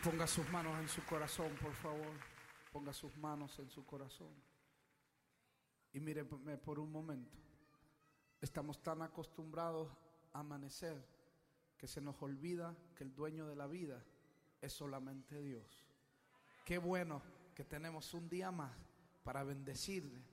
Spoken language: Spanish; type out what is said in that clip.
Ponga sus manos en su corazón, por favor. Ponga sus manos en su corazón. Y míreme por un momento. Estamos tan acostumbrados a amanecer que se nos olvida que el dueño de la vida es solamente Dios. Qué bueno que tenemos un día más para bendecirle,